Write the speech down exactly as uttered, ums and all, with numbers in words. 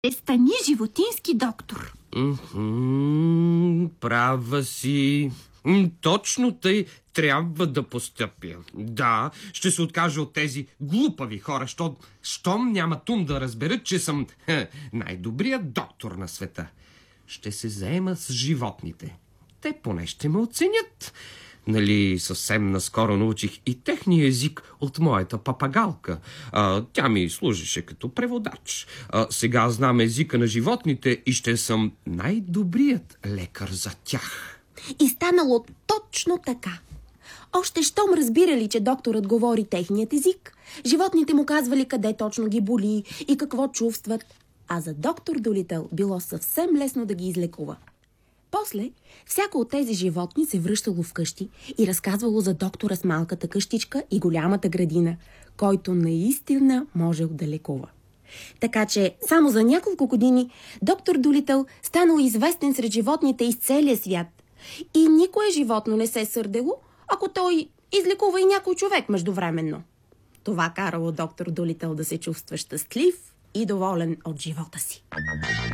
Ще стани животински доктор. М-м, права си. М, точно тъй трябва да постъпя. Да, ще се откажа от тези глупави хора, що, щом няма тум да разберат, че съм хе, най-добрият доктор на света. Ще се заема с животните. Те поне ще ме оценят. Нали, съвсем наскоро научих и техния език от моята папагалка. А, тя ми служеше като преводач. А, сега знам езика на животните и ще съм най-добрият лекар за тях. И станало точно така. Още щом разбирали, че докторът говори техният език, животните му казвали къде точно ги боли и какво чувстват, а за доктор Дулитъл било съвсем лесно да ги излекува. После, всяко от тези животни се връщало вкъщи и разказвало за доктора с малката къщичка и голямата градина, който наистина можел да лекува. Така че само за няколко години доктор Дулитъл станал известен сред животните из целия свят. И никое животно не се сърдело, ако той излекува и някой човек междувременно. Това карало доктор Дулитъл да се чувства щастлив и доволен от живота си.